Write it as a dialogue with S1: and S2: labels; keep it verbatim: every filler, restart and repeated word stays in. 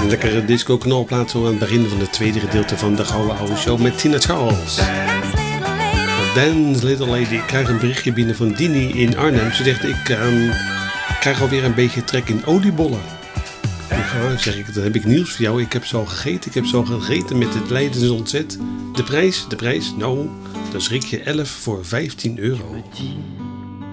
S1: Lekkere disco knalplaat zo aan het begin van het tweede gedeelte van de Gouden Oude Show met Tina Charles. Dance Little Lady. Ik krijg een berichtje binnen van Dini in Arnhem. Ze zegt, ik um, krijg alweer een beetje trek in oliebollen. Ja, zeg ik, dan heb ik nieuws voor jou. Ik heb ze al gegeten. Ik heb ze al gegeten met het Leidensontzet. De prijs, de prijs, nou, dan schrik je elf voor vijftien euro.